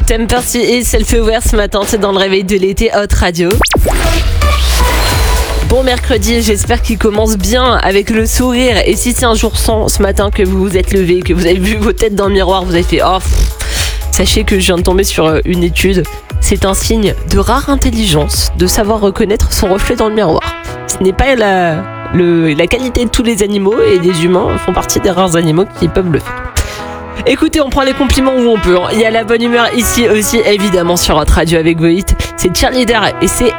Percy et Self-Aware ce matin, c'est dans le réveil de l'été Hot Radio. Bon mercredi, j'espère qu'il commence bien avec le sourire. Et si c'est un jour sans ce matin que vous vous êtes levé, que vous avez vu vos têtes dans le miroir, vous avez fait sachez que je viens de tomber sur une étude. C'est un signe de rare intelligence de savoir reconnaître son reflet dans le miroir. Ce n'est pas la qualité de tous les animaux, et les humains font partie des rares animaux qui peuvent le faire. Écoutez, on prend les compliments où on peut. Il y a la bonne humeur ici aussi, évidemment, sur Hot Radio avec vos hits. C'est Cheerleader et c'est